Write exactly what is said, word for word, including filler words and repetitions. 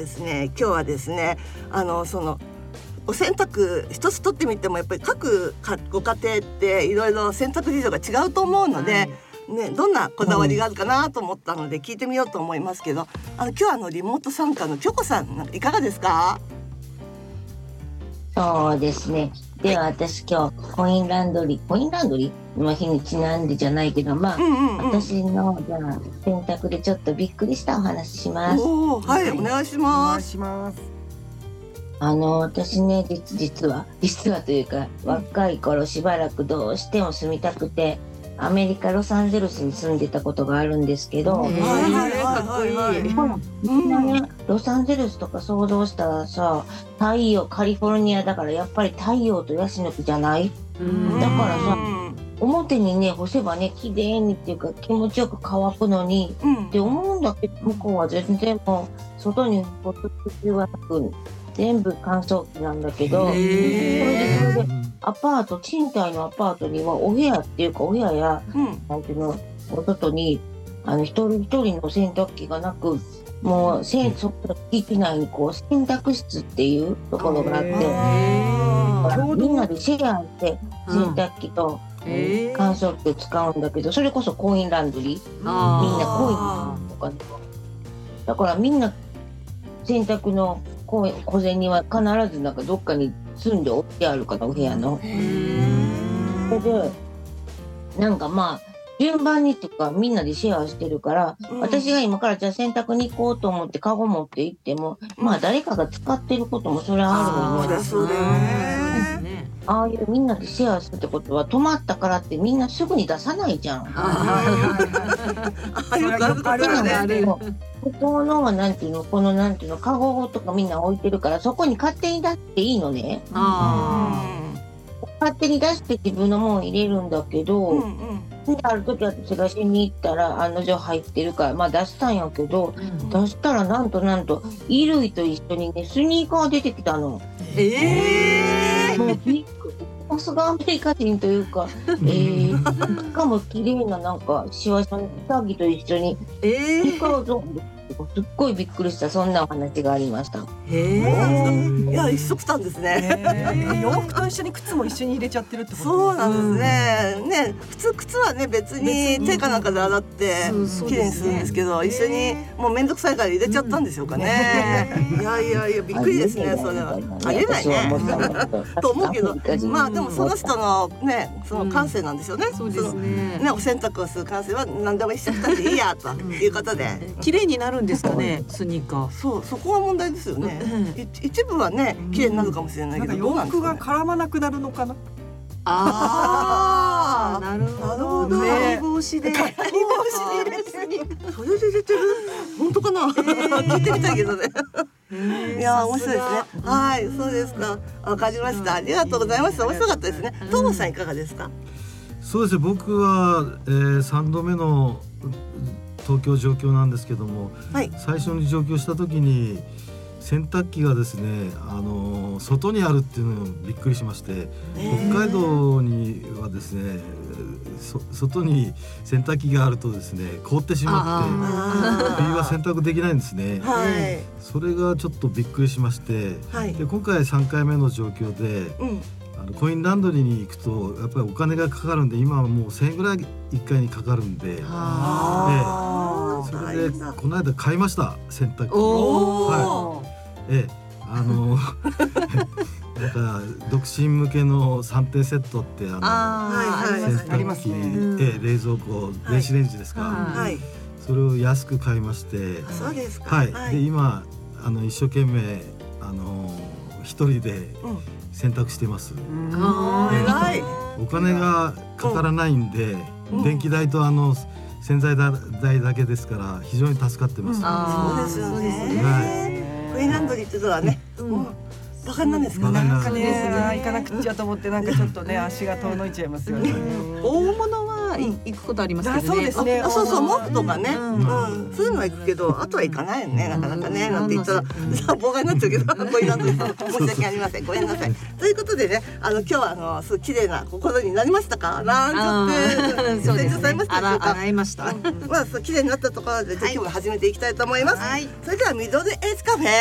ですね、今日はですね、あのそのお洗濯一つ取ってみてもやっぱり各ご家庭っていろいろ洗濯事情が違うと思うので、はいね、どんなこだわりがあるかなと思ったので聞いてみようと思いますけど、あの今日はあのリモート参加の京子さんいかがですか？ そうですね。では私今日コインランドリーコインランドリーの日にちなんでじゃないけど、まあ、うんうんうん、私のじゃあ洗濯でちょっとびっくりしたお話します。 おー、はい、はい、お願いします。お願いします。 あの私ね、実実は実はというか、若い頃しばらくどうしても住みたくてアメリカロサンゼルスに住んでたことがあるんですけど、みんなね、ロサンゼルスとか想像したらさ、太陽カリフォルニアだからやっぱり太陽とヤシの木じゃない？だからさ、表にね干せばね綺麗にっていうか気持ちよく乾くのに、うん、って思うんだけど、向こうは全然もう外に干す必要がなく全部乾燥機なんだけど、それでそれでアパート、賃貸のアパートにはお部屋っていうかお部屋や、うん、なんていうの、お外にあの一人一人の洗濯機がなく、もうせんそこ機内にこう洗濯室っていうところがあって、みんなでシェアして洗濯機と乾燥機を使うんだけど、それこそコインランドリー、みんなコインとかで、だからみんな洗濯の小銭は必ずなんかどっかに積んでおってあるから、お部屋の。それでなんかまあ順番にっていうかみんなでシェアしてるから、うん、私が今からじゃあ洗濯に行こうと思ってカゴ持って行っても、うん、まあ誰かが使ってることもそれはあるので、 そうだよね。 ああいうみんなでシェアするってことは、止まったからってみんなすぐに出さないじゃん。ここのはなんていうの、このなんていうの、カゴとかみんな置いてるから、そこに勝手に出していいのね。あ、勝手に出して自分のもん入れるんだけど、うんうん、である時私がしに行ったら案の定入ってるから、まあ出したんやけど、うん、出したらなんとなんと衣類と一緒にねスニーカー出てきたの。えー、もうびっくり。さすがアメリカ人というか、えー、しかも綺麗ななんかシワシワの下着と一緒に、えー、すっごいびっくりした、そんなお話がありました。 へえ、いや一足たんですね。 洋服と一緒に靴も一緒に入れちゃってるってこと？ そうなんですね。うん、ね、普通靴はね別に手かなんかで洗ってきれいにするんですけど、うん、一緒にもうめんどくさいから入れちゃったんでしょうかね。うん、いやいやいやびっくりですね、それは。ありえないね。と思うけど、まあでもその人のねその感性なんですよね。 そうですね。 ね、お洗濯をする感性は何でも一緒にしたっていいやということで。 綺麗になるんですかね、スニーカー。 そう、そこは問題ですよね。一部はね綺麗になるかもしれないけど、 洋服が絡まなくなるのかな。 ああ、なるほど。 ね、帽子で。 帽子に入れて。それで出てる。本当かな。聞いてみたいけどね。いや面白いですね。はい、そうですか。わかりました。ありがとうございました。面白かったですね。トモさんいかがですか。 そうですね。僕は、えー、さんどめの東京上京なんですけども、はい、最初に上京した時に洗濯機がですね、あの外にあるっていうのをびっくりしまして、北海道にはですね外に洗濯機があるとですね凍ってしまって冬は洗濯できないんですね、はい、それがちょっとびっくりしまして、はい、で今回さんかいめの上京で、うん、あのコインランドリーに行くとやっぱりお金がかかるんで、今はもうせんえんぐらいいっかいにかかるんで、でそれでこの間買いました洗濯機。はい、ええ、あのなんか独身向けのさんてんセットってあのあ洗濯機、ね、ええ、冷蔵庫、電子レンジですか、はい、それを安く買いまして、 そうですか、 はい、はい、で今あの一生懸命あの一人で洗濯してます。 うん、あー、偉い。 お金がかからないんで、うん、電気代とあの洗剤代だけですから非常に助かってます。うん、 あ、そうですよね。はい、コインランドリーってことはね、うん、バカなんですかね。 なんかね、行かなくちゃと思ってなんかちょっとね足が遠のいちゃいますよね。大物は行くことありますけどね。 そうですね。そうそう、毛布とかね、そういうのは行くけど、あとは行かないよね、なかなかね、なんて言ったら妨害になっちゃうけど、コインランドリー申し訳ありません。ごめんなさい。ということでね、あの今日はあのすごい綺麗な心になりましたか。なんちゃってそうですね。洗いました。 まあそう綺麗になったところで今日は始めていきたいと思います。それではミドルエイジカフェ。